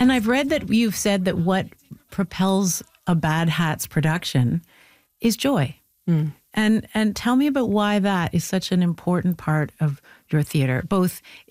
And I've read that you've said that what propels a Bad Hats production is joy. And tell me about why that is such an important part of your theater, both